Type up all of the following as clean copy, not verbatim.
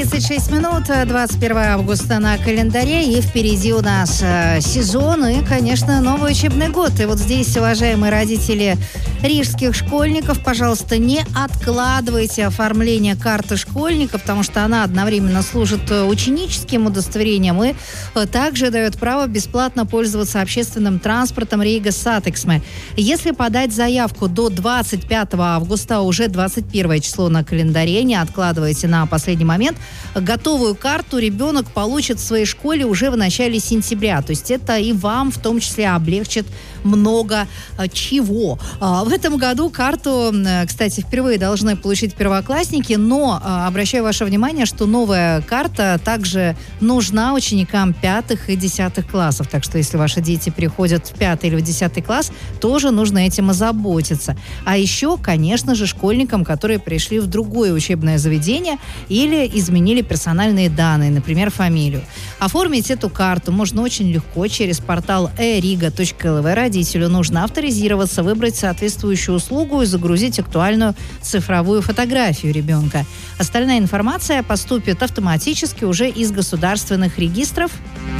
9:36, 21 августа на календаре, и впереди у нас сезон и, конечно, новый учебный год. И вот здесь, уважаемые родители рижских школьников, пожалуйста, не откладывайте оформление карты школьника, потому что она одновременно служит ученическим удостоверением и также дает право бесплатно пользоваться общественным транспортом Рига Сатексме. Если подать заявку до 25 августа, уже 21 число на календаре, не откладывайте на последний момент, готовую карту ребенок получит в своей школе уже в начале сентября. То есть это и вам в том числе облегчит много чего. В этом году карту, кстати, впервые должны получить первоклассники, но обращаю ваше внимание, что новая карта также нужна ученикам 5 и 10 классов. Так что если ваши дети переходят в 5 или в 10 класс, тоже нужно этим озаботиться. А еще, конечно же, школьникам, которые пришли в другое учебное заведение или изменили персональные данные, например, фамилию. Оформить эту карту можно очень легко через портал eriga.lv. Родителю нужно авторизироваться, выбрать соответствующую услугу и загрузить актуальную цифровую фотографию ребенка. Остальная информация поступит автоматически уже из государственных регистров.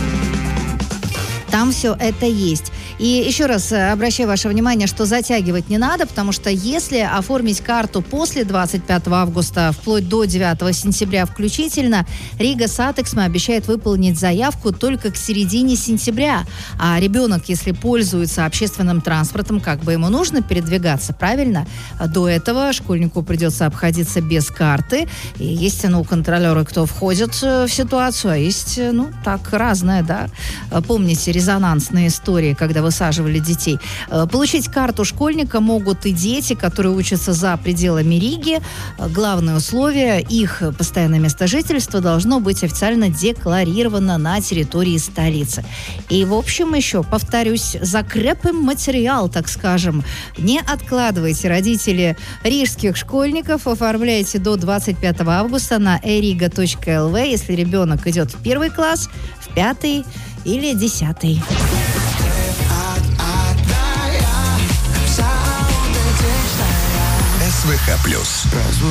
Там все это есть. И еще раз обращаю ваше внимание, что затягивать не надо, потому что если оформить карту после 25 августа вплоть до 9 сентября включительно, Рига Сатексме обещает выполнить заявку только к середине сентября. А ребенок, если пользуется общественным транспортом, как бы ему нужно передвигаться, правильно? До этого школьнику придется обходиться без карты. И есть, контролеры, кто входит в ситуацию, а есть, так, разное, да. Помните резонансные истории, когда высаживали детей. Получить карту школьника могут и дети, которые учатся за пределами Риги. Главное условие: их постоянное место жительства должно быть официально декларировано на территории столицы. И, в общем, еще, повторюсь, закрепим материал, так скажем. Не откладывайте, родители рижских школьников, оформляйте до 25 августа на eriga.lv, если ребенок идет в 1 класс, в 5 или 10. СВХ+.